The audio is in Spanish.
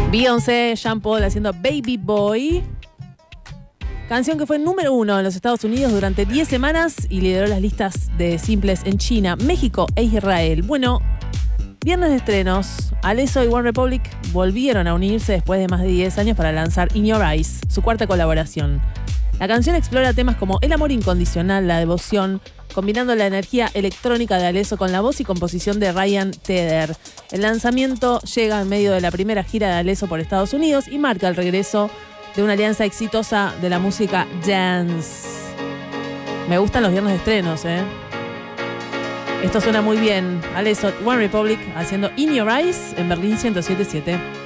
Beyoncé, Sean Paul haciendo Baby Boy. Canción que fue número 1 en los Estados Unidos durante 10 semanas y lideró las listas de simples en China, México e Israel. Bueno, viernes de estrenos. Alesso y OneRepublic volvieron a unirse después de más de 10 años para lanzar In Your Eyes, su cuarta colaboración. La canción explora temas como el amor incondicional, la devoción, combinando la energía electrónica de Alesso con la voz y composición de Ryan Tedder. El lanzamiento llega en medio de la primera gira de Alesso por Estados Unidos y marca el regreso de una alianza exitosa de la música dance. Me gustan los viernes de estrenos, ¿eh? Esto suena muy bien. Alesso, OneRepublic haciendo In Your Eyes en Berlín 107.7.